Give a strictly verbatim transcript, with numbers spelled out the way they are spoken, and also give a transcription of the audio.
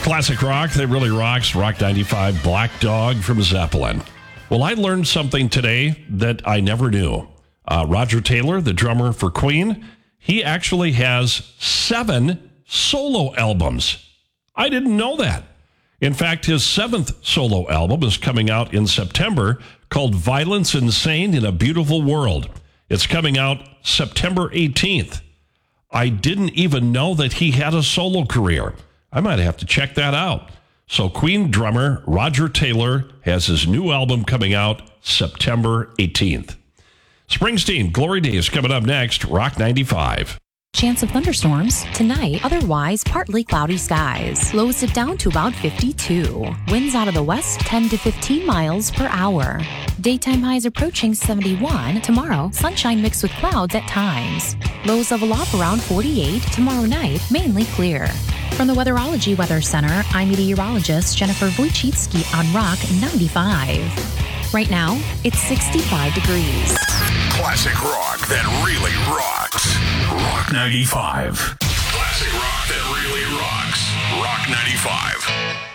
Classic rock that really rocks. Rock ninety-five, Black Dog from Zeppelin. Well, I learned something today that I never knew. Uh, Roger Taylor, the drummer for Queen, he actually has seven solo albums. I didn't know that. In fact, his seventh solo album is coming out in September called Violence Insane in a Beautiful World. It's coming out September eighteenth. I didn't even know that he had a solo career. I might have to check that out. So Queen drummer Roger Taylor has his new album coming out September eighteenth. Springsteen, Glory Days coming up next, Rock ninety-five. Chance of thunderstorms tonight, otherwise partly cloudy skies. Lows it down to about fifty-two. Winds out of the west ten to fifteen miles per hour. Daytime highs approaching seventy-one. Tomorrow, sunshine mixed with clouds at times. Lows level off around forty-eight. Tomorrow night, mainly clear. From the Weatherology Weather Center, I'm meteorologist Jennifer Wojcicki on Rock ninety-five. Right now, it's sixty-five degrees. Classic rock that really rocks. Rock ninety-five. Classic rock that really rocks. Rock ninety-five.